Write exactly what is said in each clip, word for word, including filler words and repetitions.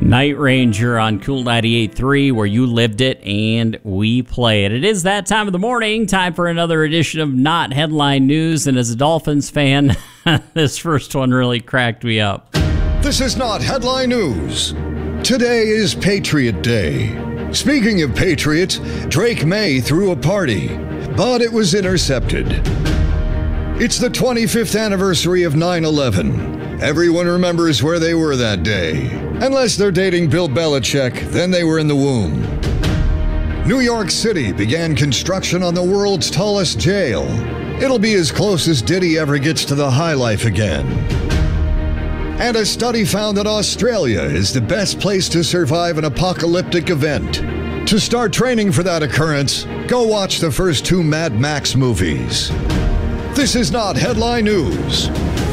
Night Ranger on Cool ninety-eight point three, where you lived it and we play it. It is that time of the morning, time for another edition of Not Headline News. And as a Dolphins fan, this first one really cracked me up. This is Not Headline News. Today is Patriot Day. Speaking of Patriots, Drake May threw a party, but it was intercepted. It's the twenty-fifth anniversary of nine eleven. Everyone remembers where they were that day. Unless they're dating Bill Belichick, then they were in the womb. New York City began construction on the world's tallest jail. It'll be as close as Diddy ever gets to the high life again. And a study found that Australia is the best place to survive an apocalyptic event. To start training for that occurrence, go watch the first two Mad Max movies. This is Not Headline News.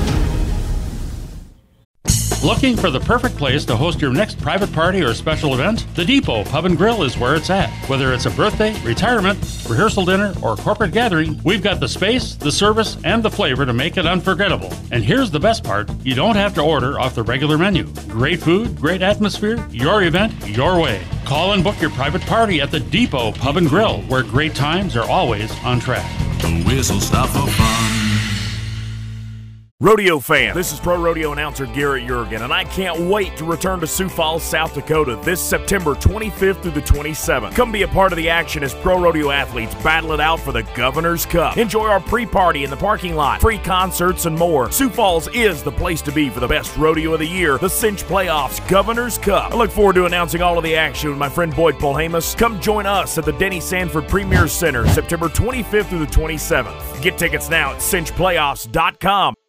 Looking for the perfect place to host your next private party or special event? The Depot Pub and Grill is where it's at. Whether it's a birthday, retirement, rehearsal dinner, or corporate gathering, we've got the space, the service, and the flavor to make it unforgettable. And here's the best part, you don't have to order off the regular menu. Great food, great atmosphere, your event, your way. Call and book your private party at the Depot Pub and Grill, where great times are always on track. The whistle stop for fun. Rodeo fan, this is Pro Rodeo announcer Garrett Jurgen, and I can't wait to return to Sioux Falls, South Dakota this September twenty-fifth through the twenty-seventh. Come be a part of the action as Pro Rodeo athletes battle it out for the Governor's Cup. Enjoy our pre-party in the parking lot, free concerts, and more. Sioux Falls is the place to be for the best rodeo of the year, the Cinch Playoffs Governor's Cup. I look forward to announcing all of the action with my friend Boyd Polhamus. Come join us at the Denny Sanford Premier Center September twenty-fifth through the twenty-seventh. Get tickets now at cinch playoffs dot com.